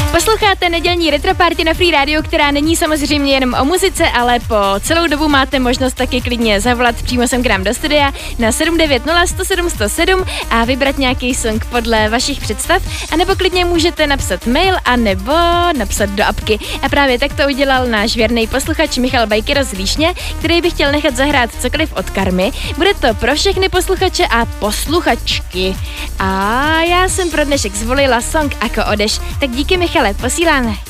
Posloucháte nedělní retroparty na Free Radio, která není samozřejmě jenom o muzice, ale po celou dobu máte možnost taky klidně zavolat přímo sem k nám do studia na 790 107 107 a vybrat nějaký song podle vašich představ, anebo klidně můžete napsat mail, anebo napsat do apky. A právě tak to udělal náš věrný posluchač Michal Bajkyro z Líšně, který by chtěl nechat zahrát cokoliv od Karmy. Bude to pro všechny posluchače a posluchačky. A já jsem pro dnešek zvolila song Ako odeš, tak díky Michale, posíláme.